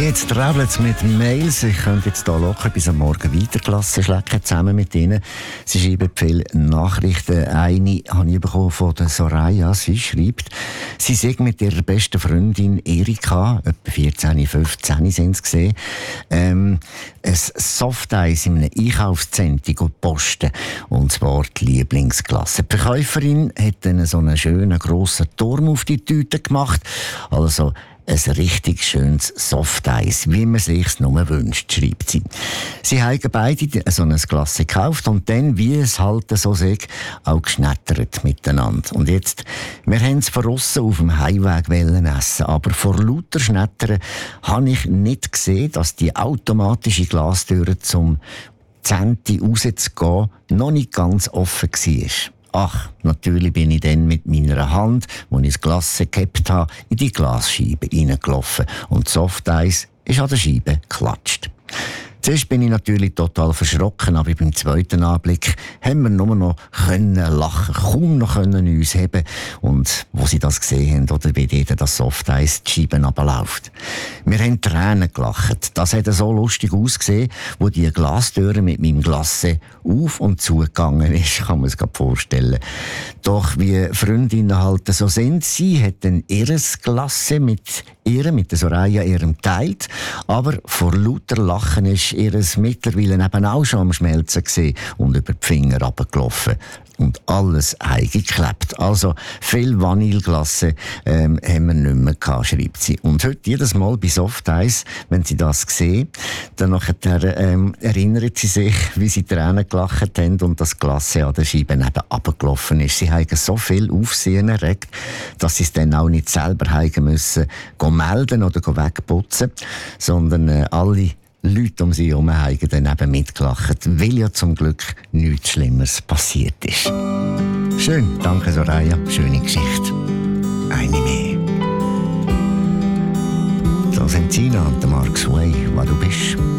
Jetzt traveln sie mit Mails. Ich könnte jetzt hier locker bis am Morgen weitergelassen schlecken, zusammen mit ihnen. Sie schreiben viele Nachrichten. Eine habe ich bekommen von der Soraya. Sie schreibt, sie sei mit ihrer besten Freundin Erika, etwa 14, 15 sind sie gesehen, ein Softeis in einem Einkaufszentrum posten. Und zwar die Lieblingsklasse. Die Verkäuferin hat dann so einen schönen grossen Turm auf die Tüte gemacht. Also ein richtig schönes Softeis, wie man sich's nur wünscht, schreibt sie. Sie haben beide so ein Glas gekauft und dann, wie es halt so sagt, auch geschnettert miteinander. Und jetzt, wir haben es von aussen auf dem Heimweg essen, aber vor lauter Schnettern habe ich nicht gesehen, dass die automatische Glastüre zum Zenti rauszugehen noch nicht ganz offen war. Ach, natürlich bin ich dann mit meiner Hand, wo ich das Glas gehabt habe, in die Glasscheibe reingelaufen und das Softeis ist an der Scheibe geklatscht. Zuerst bin ich natürlich total verschrocken, aber beim zweiten Anblick haben wir nur noch lachen, kaum noch uns heben. Und wo sie das gesehen haben, oder wie dort das Softeis die Scheiben runterläuft. Wir haben Tränen gelacht. Das hat so lustig ausgesehen, wo die Glastüre mit meinem Glas auf und zugegangen ist, kann man es sich vorstellen. Doch wie Freundinnen halt so sind, sie hat dann ihr Glas mit der Soraya ihrem teilt, aber vor lauter Lachen ist ihres mittlerweile eben auch schon am Schmelzen gewesen und über die Finger runtergelaufen. Und alles eingeklebt. Also viel Vanilleglasse haben wir nicht mehr gehabt, schreibt sie. Und heute jedes Mal bei Softeis, wenn sie das sehen, dann erinnert sie sich, wie sie Tränen gelacht haben und das Glasse an der Scheibe neben runtergelaufen ist. Sie haben so viel Aufsehen erregt, dass sie es dann auch nicht selber haben müssen melden oder wegputzen, sondern alle Leute um sie herum haben dann eben mitgelacht, weil ja zum Glück nichts Schlimmeres passiert ist. Schön, danke Soraya, schöne Geschichte. Eine mehr. Da sind Sina und Mark Sway, wo du bist.